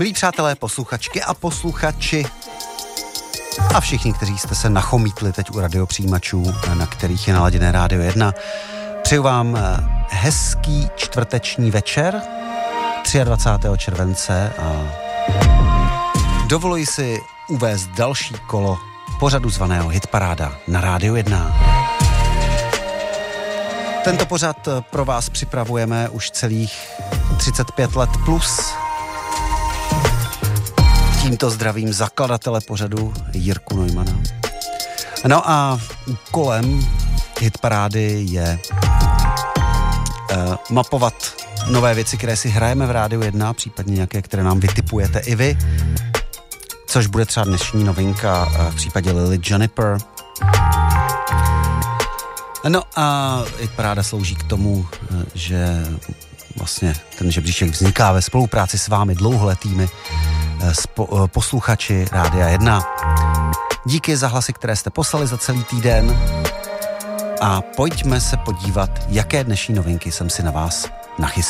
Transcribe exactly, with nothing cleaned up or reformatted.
Milí přátelé, posluchačky a posluchači a všichni, kteří jste se nachomítli teď u radiopřijímačů, na kterých je naladěné Rádio jedna, přeju vám hezký čtvrteční večer dvacátého třetího července a dovoluji si uvést další kolo pořadu zvaného Hitparáda na Rádiu jedna. Tento pořad pro vás připravujeme už celých třicet pět let plus. Tímto zdravím zakladatele pořadu Jirku Neumana. No a úkolem Hitparády je uh, mapovat nové věci, které si hrajeme v Rádiu jedna, případně nějaké, které nám vytipujete i vy, což bude třeba dnešní novinka uh, v případě Lily Juniper. No a Hitparáda slouží k tomu, uh, že vlastně ten žebříček vzniká ve spolupráci s vámi dlouholetými Spo, posluchači Rádia jedna. Díky za hlasy, které jste poslali za celý týden a pojďme se podívat, jaké dnešní novinky jsem si na vás nachystal.